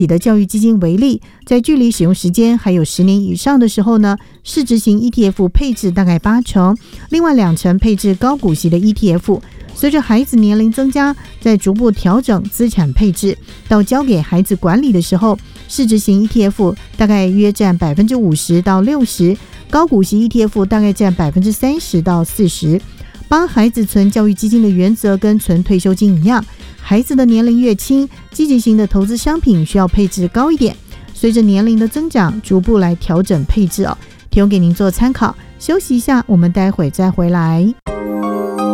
己的教育基金为例，在距离使用时间还有10年以上的时候呢，市值型 ETF 配置大概80%，另外2成配置高股息的 ETF。随着孩子年龄增加，在逐步调整资产配置，到交给孩子管理的时候，市值型 ETF 大概约占50%到60%，高股息 ETF 大概占30%到40%。帮孩子存教育基金的原则跟存退休金一样，孩子的年龄越轻，积极型的投资商品需要配置高一点，随着年龄的增长，逐步来调整配置哦，提供给您做参考。休息一下，我们待会再回来。